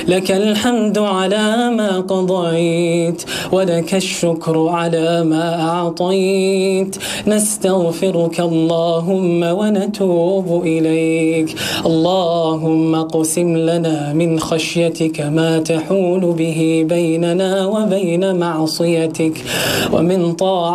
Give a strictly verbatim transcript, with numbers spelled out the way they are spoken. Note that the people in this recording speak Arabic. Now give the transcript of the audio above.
لك الحمد على ما قضيت ولك الشكر على ما أعطيت. نستغفرك اللهم ونتوب إليك. اللهم اقسم لنا من خشيتك ما تحول به بيننا وبين معصيتك، ومن طاعتك